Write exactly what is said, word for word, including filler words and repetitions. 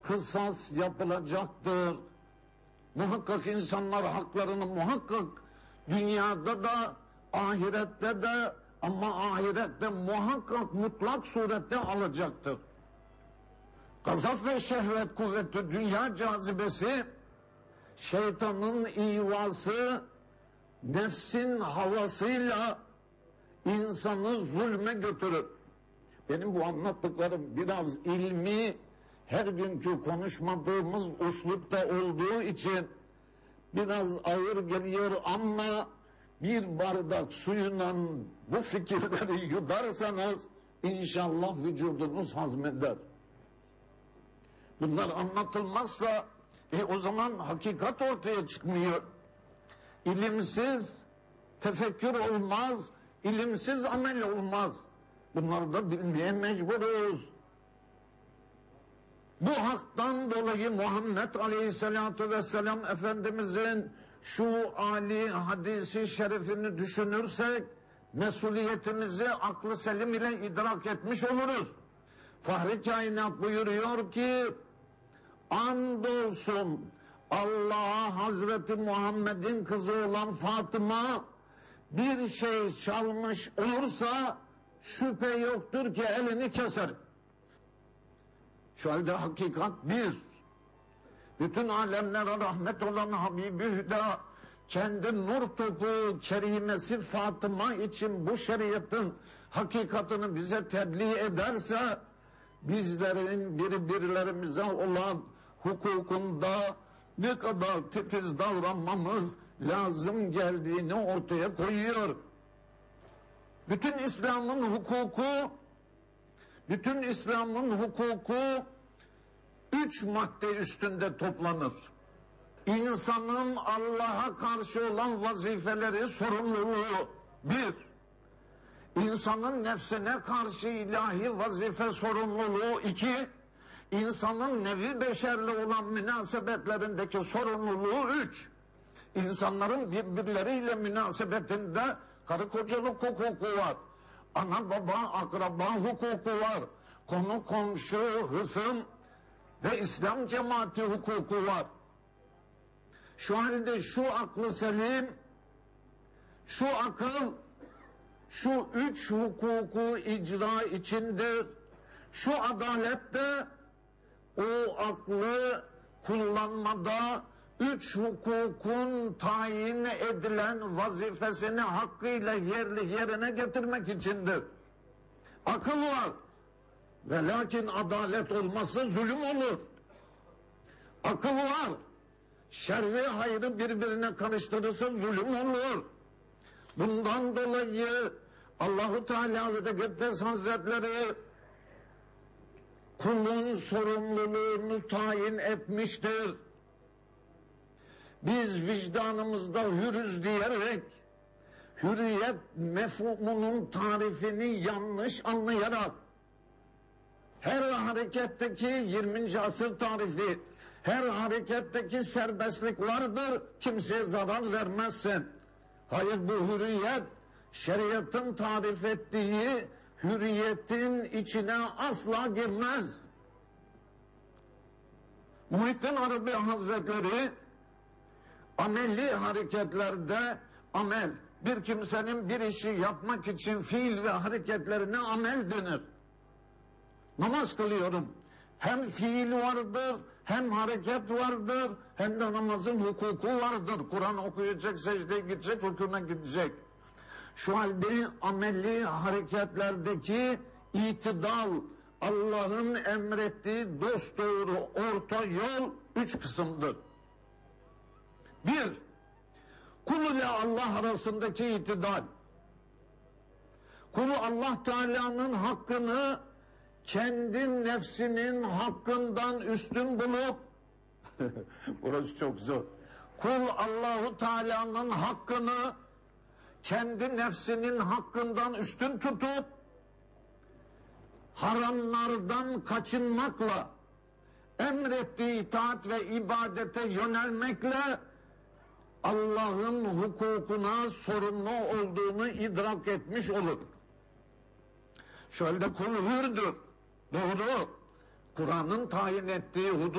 kısas yapılacaktır. Muhakkak insanlar haklarını muhakkak dünyada da ahirette de, ama ahirette muhakkak mutlak surette alacaktır. Gazap ve şehvet kuvveti, dünya cazibesi, şeytanın ivası, nefsin havasıyla insanı zulme götürür. Benim bu anlattıklarım biraz ilmi, her günkü konuşmadığımız üslupta olduğu için biraz ağır geliyor, ama bir bardak suyla bu fikirleri yudarsanız inşallah vücudunuz hazmeder. Bunlar anlatılmazsa e, o zaman hakikat ortaya çıkmıyor. İlimsiz tefekkür olmaz, ilimsiz amel olmaz. Bunları da bilmeye mecburuz. Bu haktan dolayı Muhammed Aleyhisselatü Vesselam Efendimizin şu âli hadisi şerifini düşünürsek mesuliyetimizi aklı selim ile idrak etmiş oluruz. Fahri kainat buyuruyor ki, andolsun Allah'a Hazreti Muhammed'in kızı olan Fatıma bir şey çalmış olursa şüphe yoktur ki elini keser. Şu halde hakikat bir. Bütün alemlere rahmet olan Habibi Hüda kendi nur topu kerimesi Fatıma için bu şeriatın hakikatını bize tebliğ ederse, bizlerin birbirlerimize olan hukukunda ne kadar titiz davranmamız lazım geldiğini ortaya koyuyor. Bütün İslam'ın hukuku, bütün İslam'ın hukuku üç madde üstünde toplanır. İnsanın Allah'a karşı olan vazifeleri, sorumluluğu bir. İnsanın nefsine karşı ilahi vazife sorumluluğu iki. İnsanın nevi beşerle olan münasebetlerindeki sorumluluğu üç. İnsanların birbirleriyle münasebetinde karı kocalık hukuku var. Ana baba akraba hukuku var. Konu komşu, hısım ve İslam cemaati hukuku var. Şu halde şu aklı selim, şu akıl, şu üç hukuku icra içindir. Şu adalet de o aklı kullanmada üç hukukun tayin edilen vazifesini hakkıyla yerli yerine getirmek içindir. Akıl var. Ve lakin adalet olmazsa zulüm olur. Akıl var. Şer ve hayrı birbirine karıştırırsa zulüm olur. Bundan dolayı Allahu Teala ve Tekaddes Hazretleri kulun sorumluluğunu tayin etmiştir. Biz vicdanımızda hürüz diyerek hürriyet mefhumunun tarifini yanlış anlayarak her hareketteki yirminci asır tarifi, her hareketteki serbestlik vardır, kimseye zarar vermezsin. Hayır, bu hürriyet şeriatın tarif ettiği hürriyetin içine asla girmez. Muhittin Arabi Hazretleri amelli hareketlerde amel, bir kimsenin bir işi yapmak için fiil ve hareketlerine amel denir. Namaz kılıyorum. Hem fiil vardır, hem hareket vardır, hem de namazın hukuku vardır. Kur'an okuyacak, secdeye gidecek, rükûna gidecek. Şu halde amelli hareketlerdeki itidal, Allah'ın emrettiği dosdoğru orta yol üç kısımdır. Bir, kul ile Allah arasındaki itidal. Kulu Allah Teala'nın hakkını kendi nefsinin hakkından üstün bulup burası çok zor. Kul Allahu Teala'nın hakkını kendi nefsinin hakkından üstün tutup haramlardan kaçınmakla, emrettiği itaat ve ibadete yönelmekle Allah'ın hukukuna sorumlu olduğunu idrak etmiş olur. Şöyle de kul hürdür. Doğru. Kur'an'ın tayin ettiği hudut